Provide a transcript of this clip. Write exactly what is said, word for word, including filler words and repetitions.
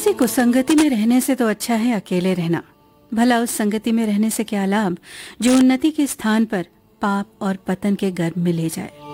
किसी कुसंगति में रहने से तो अच्छा है अकेले रहना। भला उस संगति में रहने से क्या लाभ जो उन्नति के स्थान पर पाप और पतन के गर्भ में ले जाए।